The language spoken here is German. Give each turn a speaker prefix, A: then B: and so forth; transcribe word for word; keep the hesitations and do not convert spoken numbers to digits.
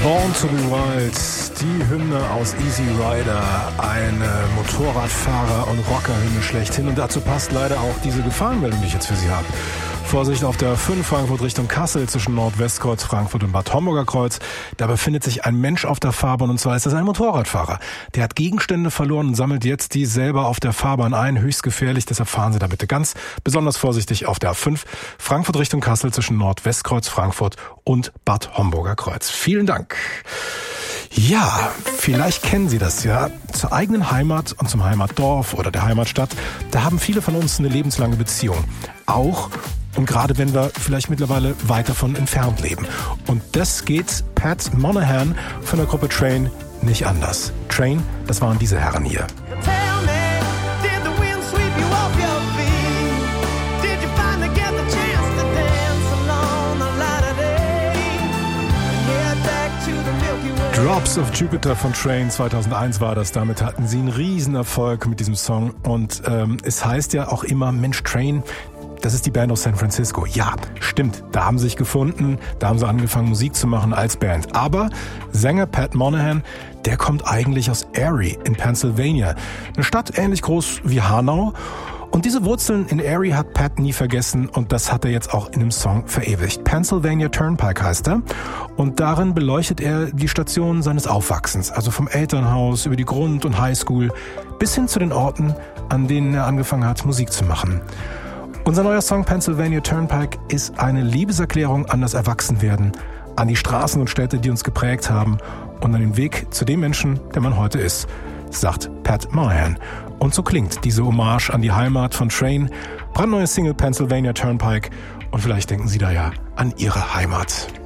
A: Born to be Wild, die Hymne aus Easy Rider, eine Motorradfahrer- und Rockerhymne schlechthin. Und dazu passt leider auch diese Gefahrenmeldung, die ich jetzt für Sie habe. Vorsicht auf der fünf Frankfurt Richtung Kassel zwischen Nordwestkreuz, Frankfurt und Bad Homburger Kreuz. Da befindet sich ein Mensch auf der Fahrbahn, und zwar ist das ein Motorradfahrer. Der hat Gegenstände verloren und sammelt jetzt die selber auf der Fahrbahn ein. Höchst gefährlich, deshalb fahren Sie da bitte ganz besonders vorsichtig auf der A fünf Frankfurt Richtung Kassel zwischen Nordwestkreuz, Frankfurt und Bad Homburger Kreuz. Vielen Dank. Ja, vielleicht kennen Sie das ja. Zur eigenen Heimat und zum Heimatdorf oder der Heimatstadt, da haben viele von uns eine lebenslange Beziehung. Auch und gerade wenn wir vielleicht mittlerweile weit davon entfernt leben. Und das geht Pat Monahan von der Gruppe Train nicht anders. Train, das waren diese Herren hier. Drops of Jupiter von Train, zweitausendeins war das. Damit hatten sie einen Riesenerfolg mit diesem Song. Und ähm, es heißt ja auch immer, Mensch, Train, das ist die Band aus San Francisco. Ja, stimmt. Da haben sie sich gefunden, da haben sie angefangen, Musik zu machen als Band. Aber Sänger Pat Monahan, der kommt eigentlich aus Erie in Pennsylvania. Eine Stadt ähnlich groß wie Hanau. Und diese Wurzeln in Erie hat Pat nie vergessen und das hat er jetzt auch in einem Song verewigt. Pennsylvania Turnpike heißt er und darin beleuchtet er die Stationen seines Aufwachsens, also vom Elternhaus über die Grund- und Highschool bis hin zu den Orten, an denen er angefangen hat, Musik zu machen. Unser neuer Song Pennsylvania Turnpike ist eine Liebeserklärung an das Erwachsenwerden, an die Straßen und Städte, die uns geprägt haben und an den Weg zu dem Menschen, der man heute ist, sagt Pat Monahan. Und so klingt diese Hommage an die Heimat von Train, brandneue Single Pennsylvania Turnpike und vielleicht denken Sie da ja an Ihre Heimat.